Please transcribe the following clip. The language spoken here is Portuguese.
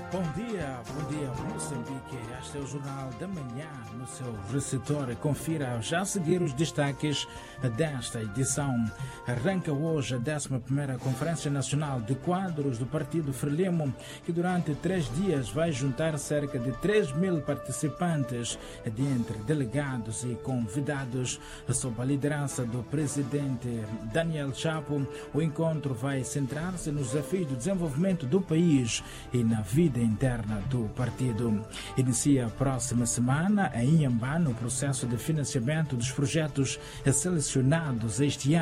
Bom dia Moçambique. Este é o Jornal da Manhã no seu receptor. Confira já a seguir os destaques desta edição. Arranca hoje a 11ª Conferência Nacional de Quadros do Partido Frelimo, que durante 3 dias vai juntar cerca de 3.000 participantes, dentre delegados e convidados. Sob a liderança do presidente Daniel Chapo, o encontro vai centrar-se nos desafios do desenvolvimento do país e na vida interna do partido. Inicia a próxima semana em Inhambane o processo de financiamento dos projetos selecionados este ano